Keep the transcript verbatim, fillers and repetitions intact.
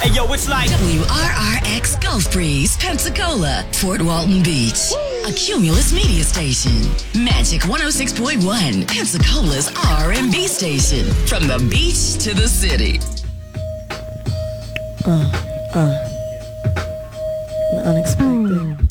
Hey yo, it's like W R R X Gulf Breeze, Pensacola, Fort Walton Beach. A Cumulus media station. Magic one oh six point one, Pensacola's R and B station. From the beach to the city. Uh, uh. The unexpected.